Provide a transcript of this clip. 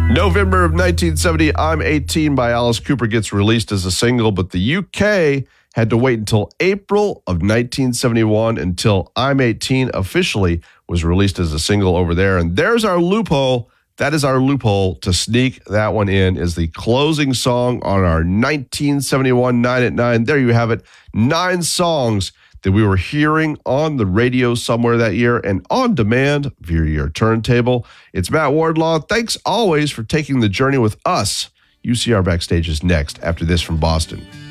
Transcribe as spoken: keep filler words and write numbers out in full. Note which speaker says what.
Speaker 1: November of nineteen seventy, I'm eighteen by Alice Cooper gets released as a single, but the U K had to wait until April of nineteen seventy-one until I'm eighteen officially was released as a single over there. And there's our loophole. That is our loophole to sneak that one in, is the closing song on our nineteen seventy-one nine at nine. There you have it. Nine songs that we were hearing on the radio somewhere that year and on demand via your turntable. It's Matt Wardlaw. Thanks always for taking the journey with us. U C R Backstage is next after this from Boston.